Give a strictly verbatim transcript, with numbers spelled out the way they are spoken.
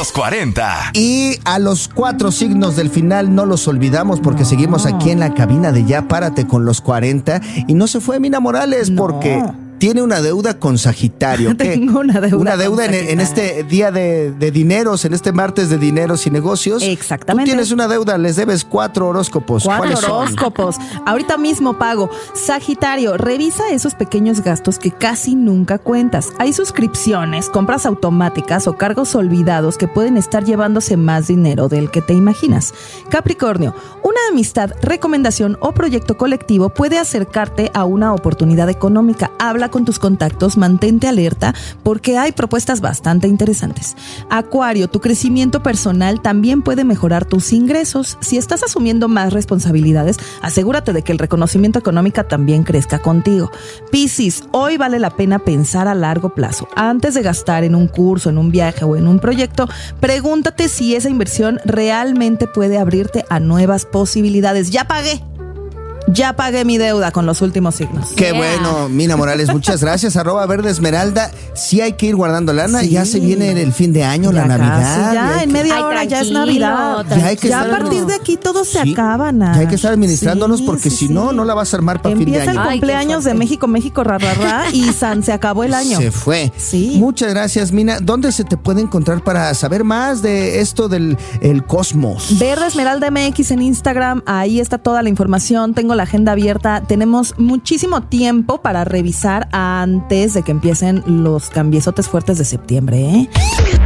Los cuarenta. Y a los cuatro signos del final no los olvidamos porque no. seguimos aquí en la cabina de Ya Párate con los cuarenta. Y no se fue Mina Morales no. porque tiene una deuda con Sagitario. ¿Qué? Tengo una deuda. Una deuda en, en este día de, de dineros, en este martes de dineros y negocios. Exactamente. Tú tienes una deuda, les debes cuatro horóscopos. Cuatro ¿Cuáles horóscopos. son? Ahorita mismo pago. Sagitario, revisa esos pequeños gastos que casi nunca cuentas. Hay suscripciones, compras automáticas o cargos olvidados que pueden estar llevándose más dinero del que te imaginas. Capricornio, una amistad, recomendación o proyecto colectivo puede acercarte a una oportunidad económica. Habla con tus contactos, mantente alerta porque hay propuestas bastante interesantes. Acuario, tu crecimiento personal también puede mejorar tus ingresos. Si estás asumiendo más responsabilidades, asegúrate de que el reconocimiento económico también crezca contigo. Piscis, hoy vale la pena pensar a largo plazo. Antes de gastar en un curso, en un viaje o en un proyecto, pregúntate si esa inversión realmente puede abrirte a nuevas posibilidades. Ya pagué. Ya pagué mi deuda con los últimos signos. Qué yeah. bueno, Mina Morales, muchas gracias. Arroba Verde Esmeralda. Sí hay que ir guardando lana. Sí. Ya se viene el fin de año, ya la Navidad. Casi, ya, en media Ay, hora ya es Navidad. Ya, hay que ya estar, a partir de aquí todo se sí. acaba, Nash. Ya hay que estar administrándonos sí, porque sí, si no, sí. no la vas a armar para fin de año. Empieza el cumpleaños Ay, de México, México, ra, ra, ra, y San, se acabó el año. Se fue. Sí. Muchas gracias, Mina. ¿Dónde se te puede encontrar para saber más de esto del el cosmos? Verde Esmeralda M X en Instagram. Ahí está toda la información. Tengo la agenda abierta. Tenemos muchísimo tiempo para revisar antes de que empiecen los cambiesotes fuertes de septiembre, ¿eh?